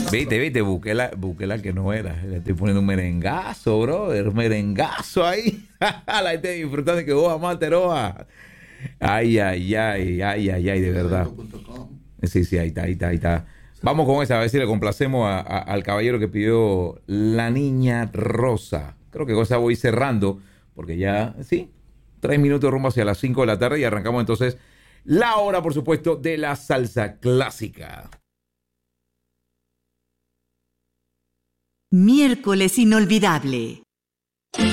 Viste, busqué la que no era. Le estoy poniendo un merengazo, brother. Merengazo ahí. La gente disfrutando de que vos amaste, Roja. Ay, de verdad. Sí, sí, ahí está. Vamos con esa, a ver si le complacemos al caballero que pidió La Niña Rosa. Creo que con esa voy cerrando, porque ya, sí, 3 minutos rumbo hacia las 5 de la tarde y arrancamos entonces la hora, por supuesto, de la salsa clásica. Miércoles inolvidable.